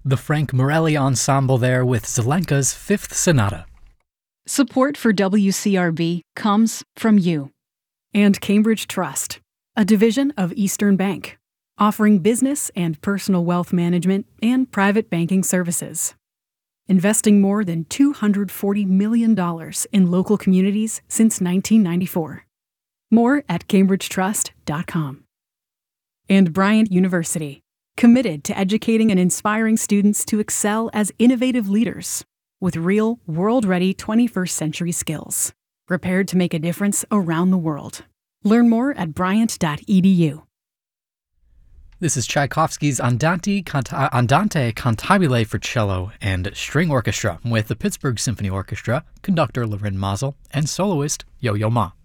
The Frank Morelli Ensemble there with Zelenka's Fifth Sonata. Support for WCRB comes from you. And Cambridge Trust, a division of Eastern Bank, offering business and personal wealth management and private banking services. Investing more than $240 million in local communities since 1994. More at cambridgetrust.com. And Bryant University, committed to educating and inspiring students to excel as innovative leaders with real, world-ready 21st century skills, prepared to make a difference around the world. Learn more at bryant.edu. This is Tchaikovsky's Andante Cantabile for cello and string orchestra with the Pittsburgh Symphony Orchestra, conductor Lorin Maazel, and soloist Yo-Yo Ma.